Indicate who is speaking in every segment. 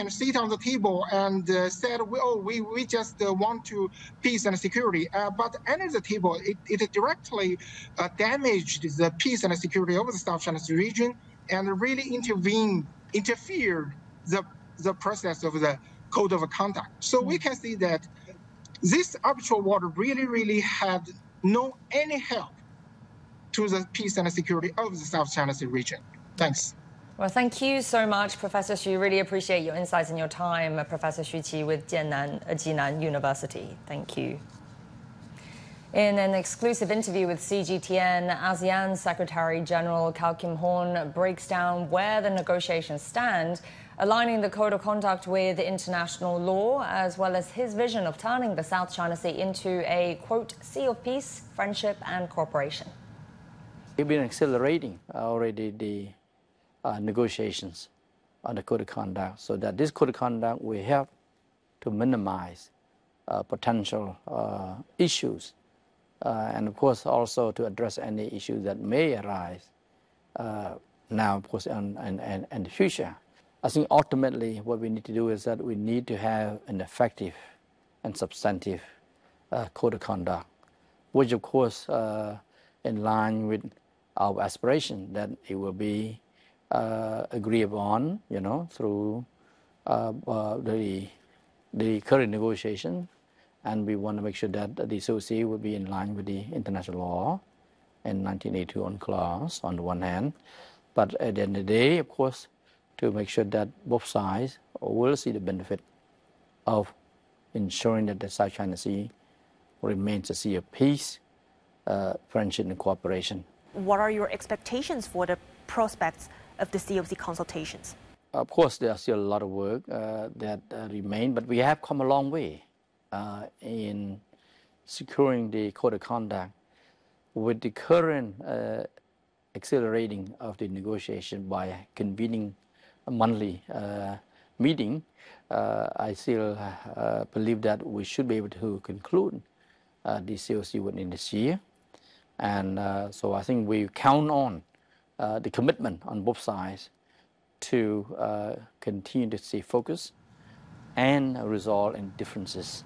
Speaker 1: Union sit on the table and said, we just want to peace and security. But under the table, it directly damaged the peace and security of the South China Sea region and really interfered the process of the code of conduct. So we can see that this arbitral award really had no any help to the peace and security of the South China Sea region. Thanks.
Speaker 2: Well, thank you so much, Professor Xu. Really appreciate your insights and your time, Professor Xu Qi with Jinan University. Thank you. In an exclusive interview with CGTN, ASEAN Secretary General Kao Kim-hoon breaks down where the negotiations stand, aligning the code of conduct with international law, as well as his vision of turning the South China Sea into a, quote, sea of peace, friendship and cooperation.
Speaker 3: We've been accelerating already the negotiations on the code of conduct, so that this code of conduct will help to minimize potential issues, and of course also to address any issues that may arise now, of course, and the future. I think ultimately what we need to do is that we need to have an effective and substantive code of conduct, which of course in line with our aspiration that it will be agreed upon, through the current negotiation, and we want to make sure that the COC will be in line with the international law and 1982 UNCLOS on the one hand, but at the end of the day, of course, to make sure that both sides will see the benefit of ensuring that the South China Sea remains a sea of peace, friendship and cooperation.
Speaker 4: What are your expectations for the prospects of the COC consultations?
Speaker 3: Of course, there's still a lot of work that remain, but we have come a long way in securing the code of conduct. With the current accelerating of the negotiation by convening a monthly meeting, I still believe that we should be able to conclude the COC within this year. And so I think we count on the commitment on both sides to continue to stay focused and resolve any differences.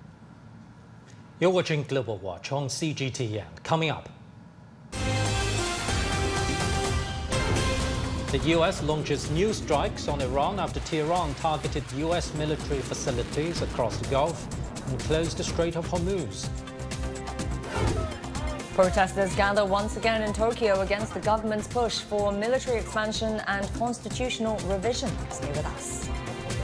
Speaker 5: You're watching Global Watch on CGTN. Coming up, the U.S. launches new strikes on Iran after Tehran targeted U.S. military facilities across the Gulf and closed the Strait of Hormuz.
Speaker 2: Protesters gather once again in Tokyo against the government's push for military expansion and constitutional revision. Stay with us.